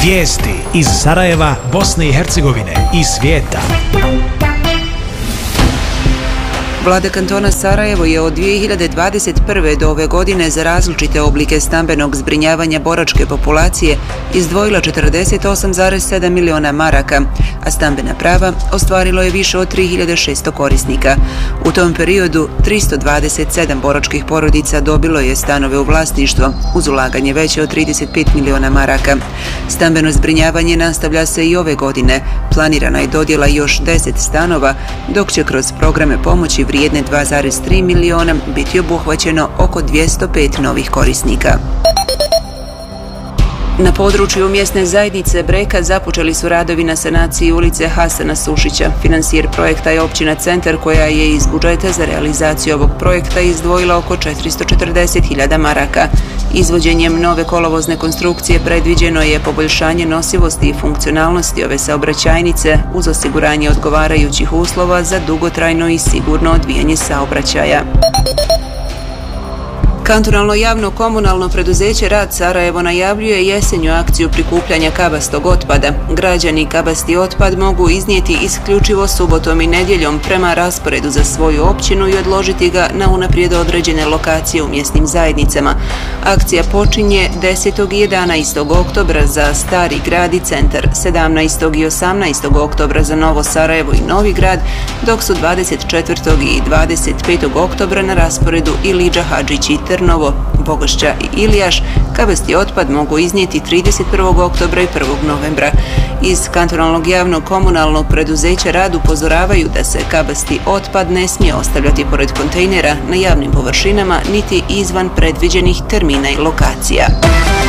Vijesti iz Sarajeva, Bosne i Hercegovine i svijeta. Vlada kantona Sarajevo je od 2021. do ove godine za različite oblike stambenog zbrinjavanja boračke populacije izdvojila 48,7 miliona maraka, a stambena prava ostvarilo je više od 3600 korisnika. U tom periodu 327 boračkih porodica dobilo je stanove u vlasništvo uz ulaganje veće od 35 miliona maraka. Stambeno zbrinjavanje nastavlja se i ove godine. Planirana je dodjela još 10 stanova, dok će kroz programe pomoći vrijedne 2,3 miliona biti obuhvaćeno oko 205 novih korisnika. Na području mjesne zajednice Breka započeli su radovi na sanaciji ulice Hasana Sušića. Financijer projekta je općina Centar, koja je iz budžeta za realizaciju ovog projekta izdvojila oko 440.000 maraka. Izvođenjem nove kolovozne konstrukcije predviđeno je poboljšanje nosivosti i funkcionalnosti ove saobraćajnice uz osiguranje odgovarajućih uslova za dugotrajno i sigurno odvijanje saobraćaja. Kantonalno javno komunalno preduzeće Rad Sarajevo najavljuje jesenju akciju prikupljanja kabastog otpada. Građani kabasti otpad mogu iznijeti isključivo subotom i nedjeljom prema rasporedu za svoju općinu i odložiti ga na unaprijed određene lokacije u mjesnim zajednicama. Akcija počinje 10. i 11. oktobra za Stari grad i Centar, 17. i 18. oktobra za Novo Sarajevo i Novi grad, dok su 24. i 25. oktobra na rasporedu Ilidža Hadžić i Trnovo, Bogošća i Ilijaš. Kabasti otpad mogu iznijeti 31. oktobra i 1. novembra. Iz kantonalnog javnog komunalnog preduzeća Rad upozoravaju da se kabasti otpad ne smije ostavljati pored kontejnera na javnim površinama niti izvan predviđenih termina i lokacija.